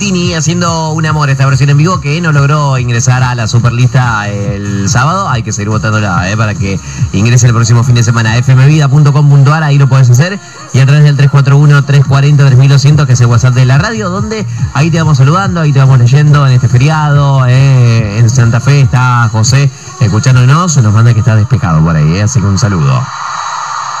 Tini haciendo un amor, esta versión en vivo que no logró ingresar a la Superlista el sábado. Hay que seguir votándola para que ingrese el próximo fin de semana. fmvida.com.ar, ahí lo podés hacer. Y a través del 341-340-3200, que es el WhatsApp de la radio, donde ahí te vamos saludando, ahí te vamos leyendo en este feriado. En Santa Fe está José escuchándonos, nos manda que está despejado por ahí, así que un saludo.